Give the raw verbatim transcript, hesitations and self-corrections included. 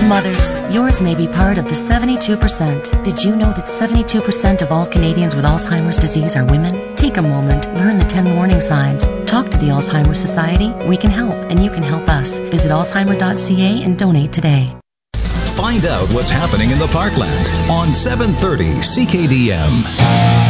Mothers, yours may be part of the seventy-two percent. Did you know that seventy-two percent of all Canadians with Alzheimer's disease are women? Take a moment, learn the ten warning signs. Talk to the Alzheimer's Society. We can help, and you can help us. Visit alzheimer dot c a and donate today. Find out what's happening in the Parkland on seven thirty C K D M.